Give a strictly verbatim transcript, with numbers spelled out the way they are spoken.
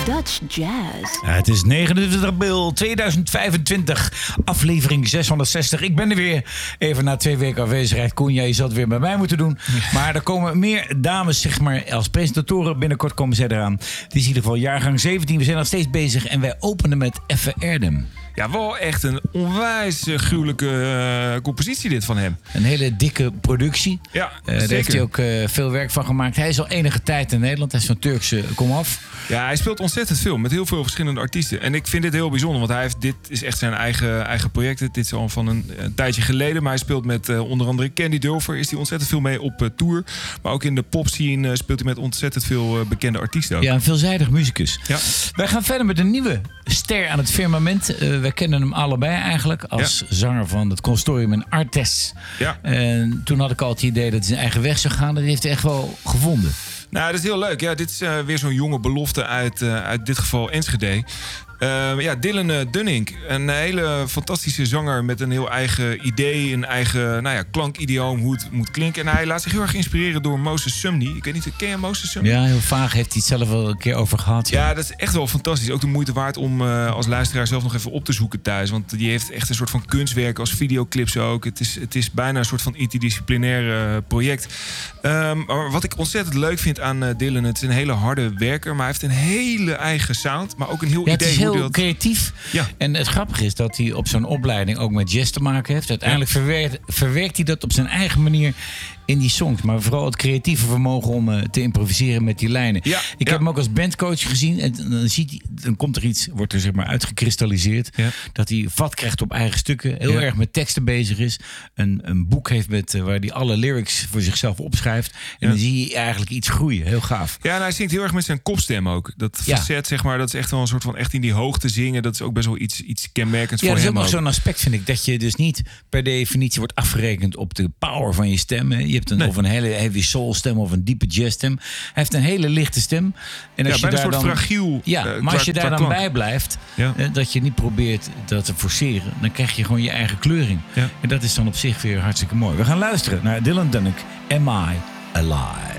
Dutch Jazz. Ja, het is negenentwintig april tweeduizend vijfentwintig, aflevering zeshonderdzestig. Ik ben er weer, even na twee weken afwezigheid. Koen, jij zat weer bij mij moeten doen. Maar er komen meer dames, zeg maar, als presentatoren. Binnenkort komen zij eraan. Het is in ieder geval jaargang zeventien. We zijn nog steeds bezig en wij openen met Effe Erdem. Ja, wel echt een onwijs uh, gruwelijke uh, compositie dit van hem. Een hele dikke productie. Ja, uh, daar heeft hij ook uh, veel werk van gemaakt. Hij is al enige tijd in Nederland. Hij is van Turkse komaf. Ja, hij speelt ontzettend veel met heel veel verschillende artiesten. En ik vind dit heel bijzonder, want hij heeft, dit is echt zijn eigen, eigen project. Dit is al van een, een tijdje geleden. Maar hij speelt met uh, onder andere Candy Dulfer. Is hij ontzettend veel mee op uh, tour. Maar ook in de popscene uh, speelt hij met ontzettend veel uh, bekende artiesten ook. Ja, een veelzijdig muzikus. Ja. Wij gaan verder met een nieuwe ster aan het firmament. Uh, wij kennen hem allebei eigenlijk als ja. zanger van het consortium en Artes. Ja. En toen had ik al het idee dat hij zijn eigen weg zou gaan. Dat heeft hij echt wel gevonden. Nou, dat is heel leuk. Ja, dit is uh, weer zo'n jonge belofte uit, uh, uit dit geval Enschede. Uh, ja, Dylan uh, Dunning. Een hele fantastische zanger met een heel eigen idee. Een eigen nou ja, klankidioom, hoe het moet klinken. En hij laat zich heel erg inspireren door Moses Sumney. Ik weet niet, ken je Moses Sumney? Ja, heel vaag heeft hij het zelf wel een keer over gehad. Ja, ja dat is echt wel fantastisch. Ook de moeite waard om uh, als luisteraar zelf nog even op te zoeken thuis. Want die heeft echt een soort van kunstwerk als videoclips ook. Het is, het is bijna een soort van interdisciplinair project. Um, maar wat ik ontzettend leuk vind aan uh, Dylan, het is een hele harde werker. Maar hij heeft een hele eigen sound. Maar ook een heel ja, idee. Het is heel hoe dat... creatief. Ja. En het grappige is dat hij op zo'n opleiding ook met jazz te maken heeft. Uiteindelijk ja. verwerkt, verwerkt hij dat op zijn eigen manier in die songs. Maar vooral het creatieve vermogen om uh, te improviseren met die lijnen. Ja, ik ja. heb hem ook als bandcoach gezien. En dan, ziet hij, dan komt er iets, wordt er zeg maar uitgekristalliseerd. Ja. Dat hij vat krijgt op eigen stukken. Heel ja. erg met teksten bezig is. Een, een boek heeft met, uh, waar hij alle lyrics voor zichzelf opschrijft. En ja. dan zie je eigenlijk iets groeien. Heel gaaf. Ja, en hij zingt heel erg met zijn kopstem ook. Dat ja. facet, zeg maar, dat is echt wel een soort van echt in die hoogte zingen. Dat is ook best wel iets, iets kenmerkends ja, voor hem. Ja, dat is ook ook nog zo'n aspect, vind ik. Dat je dus niet per definitie wordt afgerekend op de power van je stem. Je hebt een, nee. of een hele heavy soul stem of een diepe jazz stem. Hij heeft een hele lichte stem. En als ja, je daar een soort dan, fragiel. Ja, uh, maar qua, als je daar dan klank. bij blijft, ja. uh, dat je niet probeert dat te forceren, dan krijg je gewoon je eigen kleuring. Ja. En dat is dan op zich weer hartstikke mooi. We gaan luisteren naar Dylan Dunning, Am I Alive?